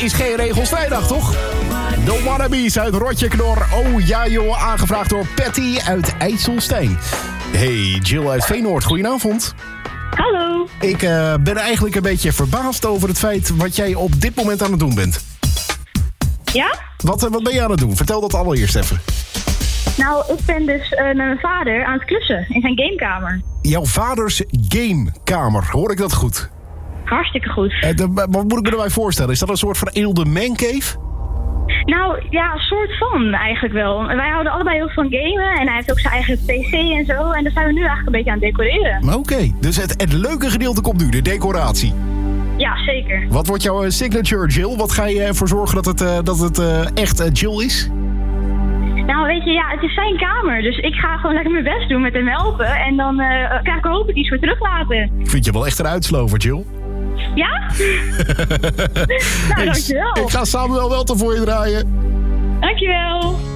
is geen regelsvrijdag, toch? De Wannabes uit Rotje Knor. Oh ja joh, aangevraagd door Patty uit IJsselstein. Hey, Jill uit Veenoord, goedenavond. Hallo. Ik ben eigenlijk een beetje verbaasd over het feit wat jij op dit moment aan het doen bent. Ja? Wat ben je aan het doen? Vertel dat allereerst even. Nou, ik ben dus met mijn vader aan het klussen in zijn gamekamer. Jouw vaders gamekamer, hoor ik dat goed? Hartstikke goed. Wat moet ik me erbij voorstellen? Is dat een soort van eelde mancave? Nou, ja, soort van eigenlijk wel. Wij houden allebei heel veel van gamen en hij heeft ook zijn eigen PC en zo. En daar zijn we nu eigenlijk een beetje aan het decoreren. Oké, dus het leuke gedeelte komt nu, de decoratie. Ja, zeker. Wat wordt jouw signature, Jill? Wat ga je ervoor zorgen dat het echt Jill is? Nou, weet je, ja, het is zijn kamer. Dus ik ga gewoon lekker mijn best doen met hem helpen. En dan krijg ik hopelijk iets voor terug later. Vind je wel echt een uitslover, Jill? Ja? Nou, dankjewel. Ik ga Samuel wel voor je draaien. Dankjewel.